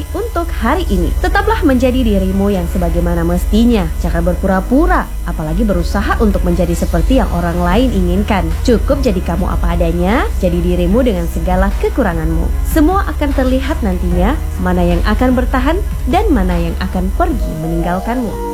Story untuk hari ini. Tetaplah menjadi dirimu yang sebagaimana mestinya. Jangan berpura-pura, apalagi berusaha untuk menjadi seperti yang orang lain inginkan. Cukup jadi kamu apa adanya, jadi dirimu dengan segala kekuranganmu. Semua akan terlihat nantinya, mana yang akan bertahan dan mana yang akan pergi meninggalkanmu.